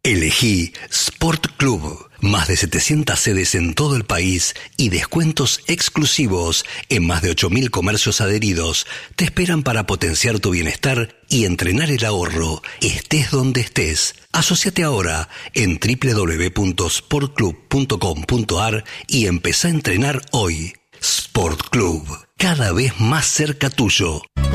Elegí Sport Club. Más de 700 sedes en todo el país y descuentos exclusivos en más de 8.000 comercios adheridos te esperan para potenciar tu bienestar y entrenar el ahorro, estés donde estés. Asociate ahora en www.sportclub.com.ar y empezá a entrenar hoy. Sport Club, cada vez más cerca tuyo.